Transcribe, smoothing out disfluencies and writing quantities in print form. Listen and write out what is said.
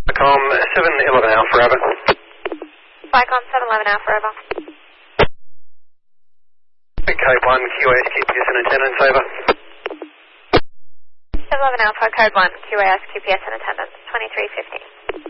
Vicom 711 Alpha, over. Vicom 711 Alpha, over. Code 1, QAS, QPS in attendance, over. 711 Alpha, Code 1, QAS, QPS in attendance, 2350.